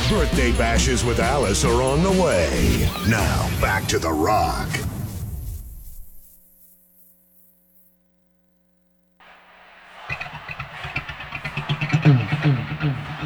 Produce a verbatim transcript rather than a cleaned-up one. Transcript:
Birthday bashes with Alice are on the way. Now, back to The Rock. Mm, mm, mm.